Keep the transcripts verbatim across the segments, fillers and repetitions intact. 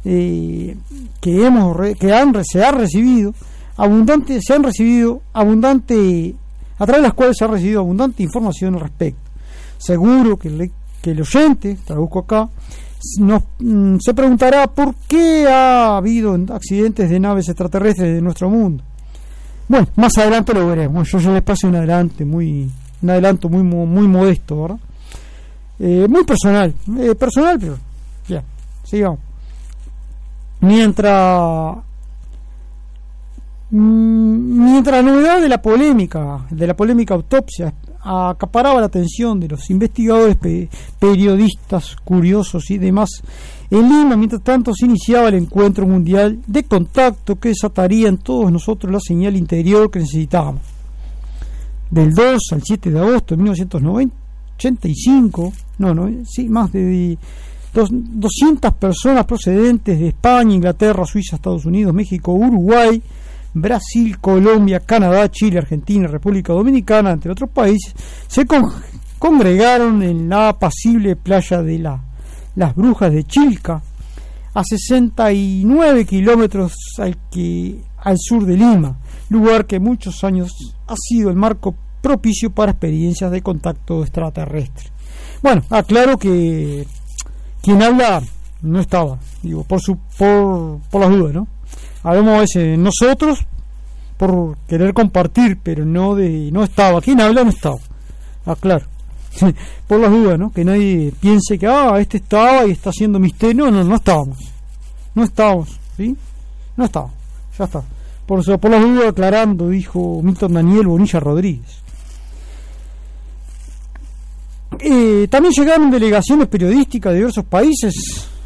eh, que hemos re, que han se ha recibido abundante se han recibido abundante a través de las cuales se ha recibido abundante información al respecto. Seguro que el, que el oyente, traduzco acá, nos mm, se preguntará por qué ha habido accidentes de naves extraterrestres en nuestro mundo. Bueno, más adelante lo veremos. Yo ya les paso un adelante muy un adelanto muy muy modesto, ¿verdad? Eh, muy personal, eh, personal, pero ya, sigamos. Mientras mientras la novedad de la polémica, de la polémica autopsia acaparaba la atención de los investigadores, pe- periodistas, curiosos y demás, en Lima, mientras tanto, se iniciaba el encuentro mundial de contacto que desataría en todos nosotros la señal interior que necesitábamos. Del dos al siete de agosto de mil novecientos ochenta y cinco, no, no, sí, más de dos, doscientas personas procedentes de España, Inglaterra, Suiza, Estados Unidos, México, Uruguay, Brasil, Colombia, Canadá, Chile, Argentina, República Dominicana, entre otros países, se con, congregaron en la apacible playa de la, Las Brujas de Chilca, a sesenta y nueve kilómetros al, que, al sur de Lima, lugar que muchos años ha sido el marco propicio para experiencias de contacto extraterrestre. Bueno, aclaro que quien habla no estaba, digo, por su por, por las dudas, ¿no? Hablamos a veces nosotros por querer compartir, pero no de no estaba. Quien habla no estaba. Aclaro. Por las dudas, ¿no? Que nadie piense que ah, este estaba y está haciendo misterio. No, no, no estábamos. No estábamos, ¿sí? No estábamos. Ya está. Por eso, por las dudas, aclarando, dijo Milton Daniel Bonilla Rodríguez. Eh, también llegaron delegaciones periodísticas de diversos países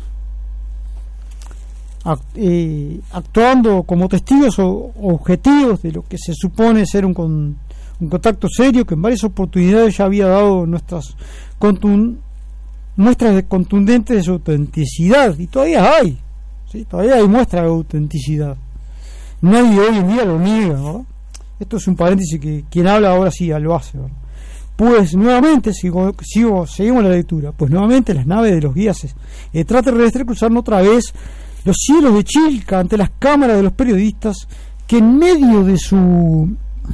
Eh, actuando como testigos o objetivos de lo que se supone ser un, con, un contacto serio que en varias oportunidades ya había dado nuestras contun, muestras de contundentes de su autenticidad, y todavía hay, ¿sí? Todavía hay muestras de autenticidad. Nadie hoy en día lo niega, ¿verdad? Esto es un paréntesis que quien habla ahora sí lo hace, ¿verdad? Pues nuevamente, sigo, sigo, seguimos la lectura, pues nuevamente las naves de los guías extraterrestres cruzaron otra vez los cielos de Chilca ante las cámaras de los periodistas que en medio de su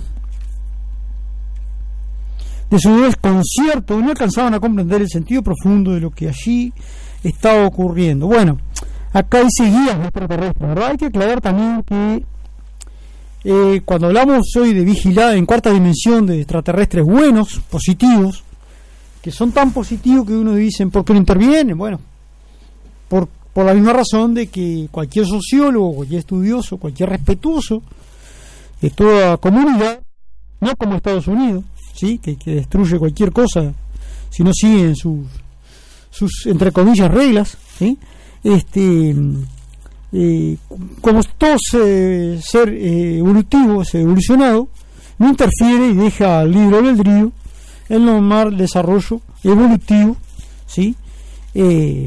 de su desconcierto no alcanzaban a comprender el sentido profundo de lo que allí estaba ocurriendo. Bueno, acá dice guías extraterrestres, ¿verdad? Hay que aclarar también que eh, cuando hablamos hoy de vigilar en cuarta dimensión de extraterrestres buenos, positivos, que son tan positivos que uno dice ¿por qué no intervienen? Bueno, por Por la misma razón de que cualquier sociólogo, cualquier estudioso, cualquier respetuoso de toda comunidad, no como Estados Unidos, ¿sí? que, que destruye cualquier cosa si no siguen sus, sus entre comillas, reglas, ¿sí? este eh, como todo eh, ser eh, evolutivo, es evolucionado, no interfiere y deja al libre albedrío el normal desarrollo evolutivo, ¿sí? eh,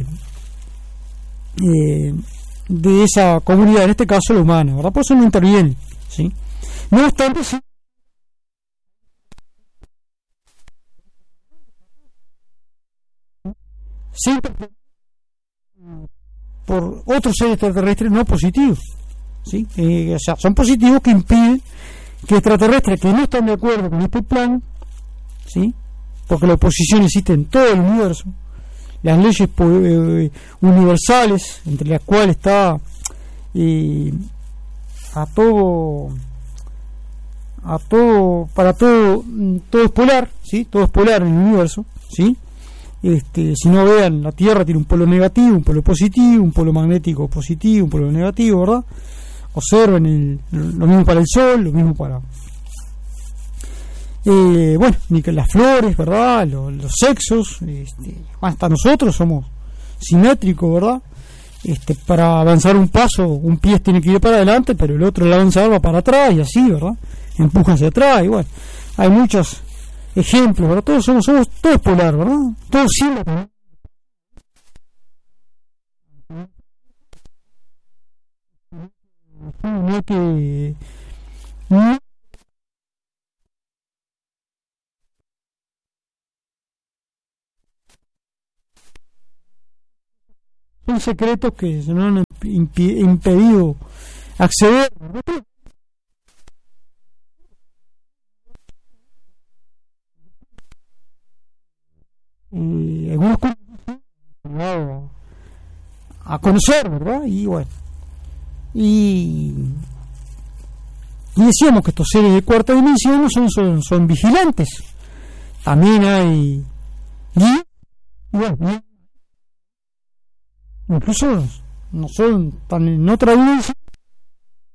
Eh, de esa comunidad, en este caso la humana, ¿verdad? Por eso no interviene, ¿sí? No obstante, sí, sí por otros seres extraterrestres no positivos, ¿sí? Eh, o sea, son positivos que impiden que extraterrestres que no están de acuerdo con este plan, ¿sí? Porque la oposición existe en todo el universo, las leyes eh, universales, entre las cuales está eh, a todo a todo para todo todo es polar, ¿sí? Todo es polar en el universo, ¿sí? Este, si no vean, la Tierra tiene un polo negativo, un polo positivo, un polo magnético positivo, un polo negativo, ¿verdad? Observen el, lo mismo para el Sol, lo mismo para Eh, bueno, ni que las flores, ¿verdad? Los, los sexos, este, hasta nosotros somos simétricos, ¿verdad? Este, para avanzar un paso, un pie tiene que ir para adelante, pero el otro al avanzar va para atrás y así, ¿verdad? Empuja hacia atrás y bueno, hay muchos ejemplos, ¿verdad? Todos somos, somos todos polar, ¿verdad? Todos siempre. No hay que no son secretos que se nos han impi- impedido acceder. Y algunos llegado a conocer, ¿verdad? Y bueno, y, y decíamos que estos seres de cuarta dimensión no son, son, son vigilantes. También hay guías, y bueno, incluso no son tan en otra dimensión,